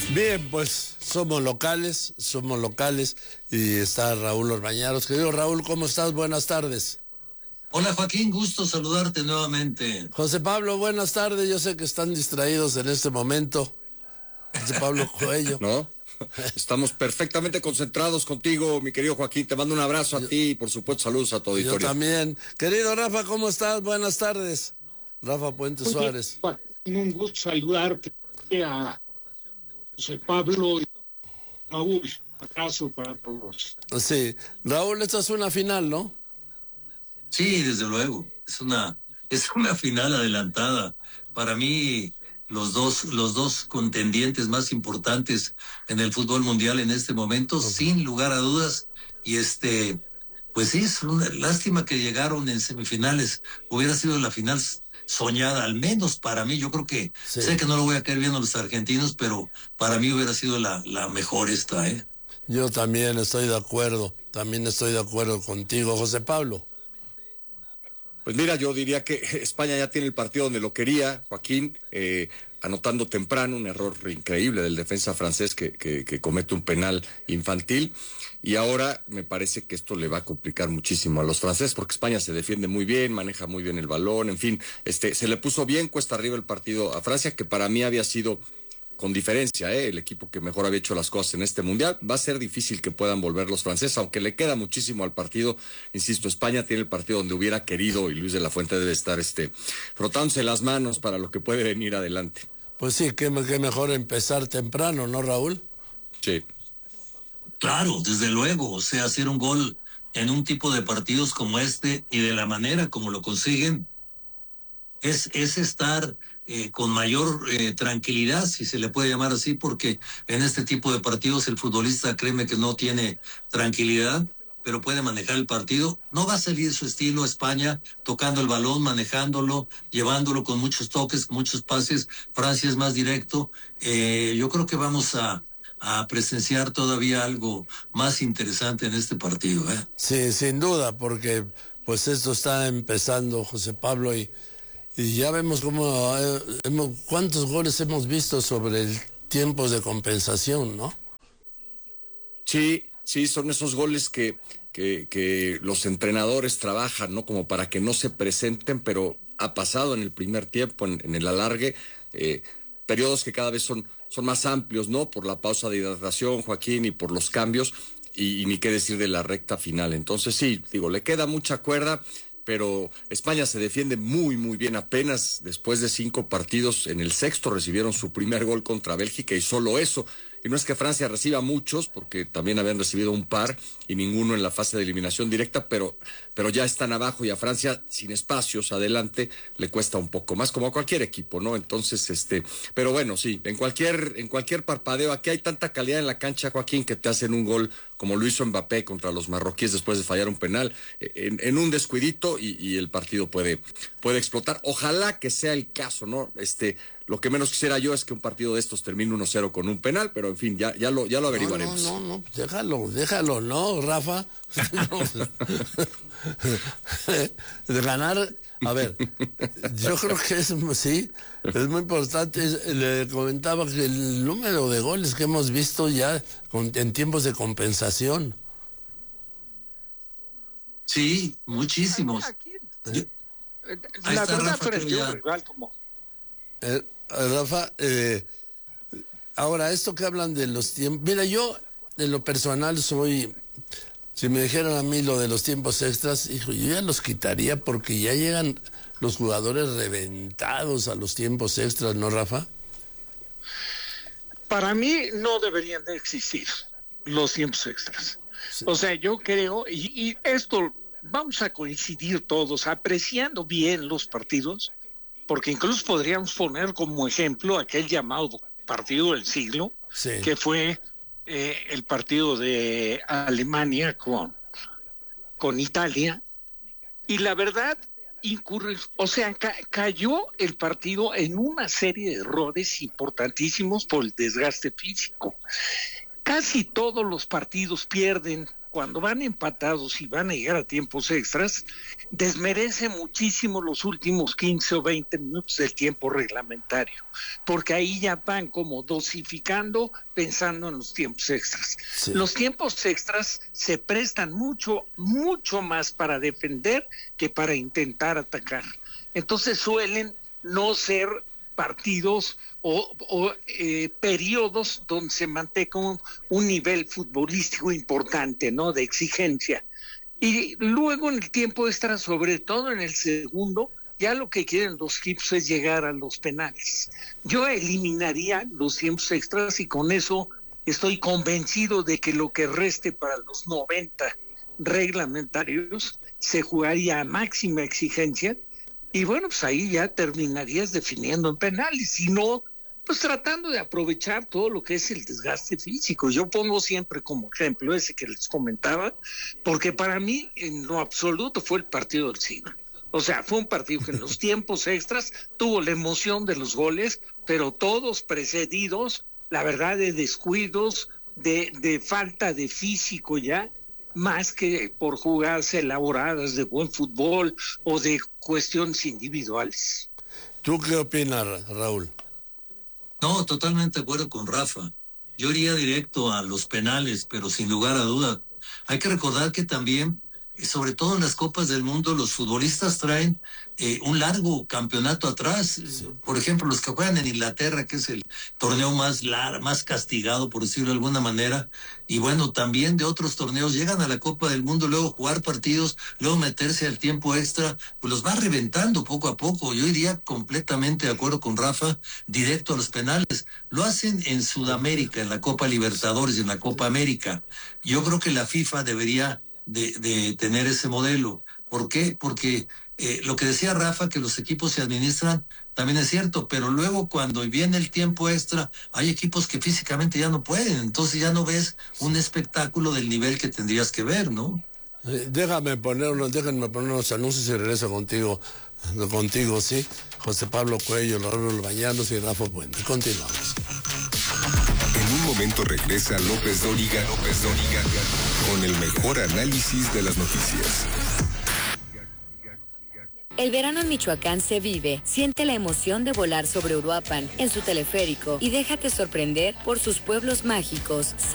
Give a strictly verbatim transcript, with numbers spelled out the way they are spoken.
Bien, pues somos locales, somos locales y está Raúl Orbañanos. Querido Raúl, ¿cómo estás? Buenas tardes. Hola Joaquín, gusto saludarte nuevamente. José Pablo, buenas tardes. Yo sé que están distraídos en este momento. José Pablo Coello. No, estamos perfectamente concentrados contigo, mi querido Joaquín. Te mando un abrazo a yo, ti y por supuesto saludos a tu auditorio. Yo también. Querido Rafa, ¿cómo estás? Buenas tardes. Rafa Puente Muy Suárez. Bien, un gusto saludarte a José Pablo y Raúl. Abrazo para todos. Sí, Raúl, esta es una final, ¿no? Sí, desde luego. Es una, es una final adelantada. Para mí, los dos, los dos contendientes más importantes en el fútbol mundial en este momento, okay. Sin lugar a dudas. Y este, pues sí, es una lástima que llegaron en semifinales. Hubiera sido la final soñada, al menos para mí. Yo creo que, sí. Sé que no lo voy a caer bien a los argentinos, pero para mí hubiera sido la, la mejor esta, ¿eh? Yo también estoy de acuerdo, también estoy de acuerdo contigo, José Pablo. Pues mira, yo diría que España ya tiene el partido donde lo quería, Joaquín, eh, anotando temprano, un error increíble del defensa francés que, que, que comete un penal infantil, y ahora me parece que esto le va a complicar muchísimo a los franceses, porque España se defiende muy bien, maneja muy bien el balón, en fin, este, se le puso bien cuesta arriba el partido a Francia, que para mí había sido con diferencia, ¿eh? el equipo que mejor había hecho las cosas en este mundial. Va a ser difícil que puedan volver los franceses, aunque le queda muchísimo al partido. Insisto, España tiene el partido donde hubiera querido, y Luis de la Fuente debe estar este, frotándose las manos para lo que puede venir adelante. Pues sí, qué, qué mejor empezar temprano, ¿no, Raúl? Sí. Claro, desde luego, o sea, hacer un gol en un tipo de partidos como este y de la manera como lo consiguen, es, es estar eh, con mayor eh, tranquilidad, si se le puede llamar así, porque en este tipo de partidos el futbolista, créeme que no tiene tranquilidad, pero puede manejar el partido. No va a salir su estilo España, tocando el balón, manejándolo, llevándolo con muchos toques, con muchos pases. Francia es más directo. Eh, yo creo que vamos a, a presenciar todavía algo más interesante en este partido, ¿eh? Sí, sin duda, porque pues esto está empezando, José Pablo, y Y ya vemos cómo, eh, hemos, cuántos goles hemos visto sobre el tiempos de compensación, ¿no? Sí, sí, son esos goles que, que, que los entrenadores trabajan, ¿no? Como para que no se presenten, pero ha pasado en el primer tiempo, en, en el alargue, eh, periodos que cada vez son, son más amplios, ¿no? Por la pausa de hidratación, Joaquín, y por los cambios, y, y ni qué decir de la recta final. Entonces sí, digo, le queda mucha cuerda, pero España se defiende muy, muy bien. Apenas después de cinco partidos, en el sexto recibieron su primer gol contra Bélgica, y solo eso. Y no es que Francia reciba muchos, porque también habían recibido un par y ninguno en la fase de eliminación directa, pero, pero ya están abajo, y a Francia, sin espacios adelante, le cuesta un poco más, como a cualquier equipo, ¿no? Entonces, este, pero bueno, sí, en cualquier, en cualquier parpadeo, aquí hay tanta calidad en la cancha, Joaquín, que te hacen un gol como lo hizo Mbappé contra los marroquíes después de fallar un penal, en, en un descuidito, y, y el partido puede, puede explotar. Ojalá que sea el caso, ¿no? Este, lo que menos quisiera yo es que un partido de estos termine uno cero con un penal, pero en fin, ya, ya lo, ya lo averiguaremos. No, no, no, déjalo, déjalo, ¿no, Rafa? De ganar, a ver, yo creo que es, sí, es muy importante. Le comentaba que el número de goles que hemos visto ya con, en tiempos de compensación. Sí, muchísimos. Yo, la verdad, Rafa, frente a un rival como... Eh, Rafa, eh, ahora esto que hablan de los tiempos, mira, yo de lo personal soy, si me dijeran a mí lo de los tiempos extras, hijo, yo ya los quitaría, porque ya llegan los jugadores reventados a los tiempos extras, ¿no, Rafa? Para mí no deberían de existir los tiempos extras. Sí. O sea, yo creo, y, y esto vamos a coincidir todos, apreciando bien los partidos, porque incluso podríamos poner como ejemplo aquel llamado partido del siglo, sí, que fue eh, el partido de Alemania con, con Italia, y la verdad, incurre, o sea, ca- cayó el partido en una serie de errores importantísimos por el desgaste físico. Casi todos los partidos pierden cuando van empatados y van a llegar a tiempos extras, desmerece muchísimo los últimos quince o veinte minutos del tiempo reglamentario, porque ahí ya van como dosificando, pensando en los tiempos extras. Sí. Los tiempos extras se prestan mucho, mucho más para defender que para intentar atacar. Entonces suelen no ser partidos o, o eh, periodos donde se mantenga un, un nivel futbolístico importante, ¿no? De exigencia. Y luego en el tiempo extra, sobre todo en el segundo, ya lo que quieren los equipos es llegar a los penales. Yo eliminaría los tiempos extras y con eso estoy convencido de que lo que reste para los noventa reglamentarios se jugaría a máxima exigencia. Y bueno, pues ahí ya terminarías definiendo en penales, si no, pues tratando de aprovechar todo lo que es el desgaste físico. Yo pongo siempre como ejemplo ese que les comentaba, porque para mí en lo absoluto fue el partido del siglo. O sea, fue un partido que en los tiempos extras tuvo la emoción de los goles, pero todos precedidos, la verdad, de descuidos, de, de falta de físico ya, más que por jugadas elaboradas de buen fútbol o de cuestiones individuales. ¿Tú qué opinas, Raúl? No, totalmente de acuerdo con Rafa. Yo iría directo a los penales, pero sin lugar a duda. Hay que recordar que también, sobre todo en las Copas del Mundo, los futbolistas traen eh, un largo campeonato atrás. Sí. Por ejemplo, los que juegan en Inglaterra, que es el torneo más lar- más castigado, por decirlo de alguna manera, y bueno, también de otros torneos, llegan a la Copa del Mundo, luego jugar partidos, luego meterse al tiempo extra, pues los va reventando poco a poco. Yo iría completamente de acuerdo con Rafa, directo a los penales. Lo hacen en Sudamérica, en la Copa Libertadores y en la Copa América. Yo creo que la FIFA debería De, de tener ese modelo. ¿Por qué? Porque eh, lo que decía Rafa, que los equipos se administran, también es cierto, pero luego cuando viene el tiempo extra, hay equipos que físicamente ya no pueden, entonces ya no ves un espectáculo del nivel que tendrías que ver, ¿no? Eh, déjame poner unos, déjenme poner unos anuncios y regreso contigo, contigo, sí. José Pablo Cuello, Raúl Bañanos y Rafa Puente. Continuamos. En un momento regresa López Dóriga, López Dóriga, con el mejor análisis de las noticias. El verano en Michoacán se vive. Siente la emoción de volar sobre Uruapan en su teleférico y déjate sorprender por sus pueblos mágicos.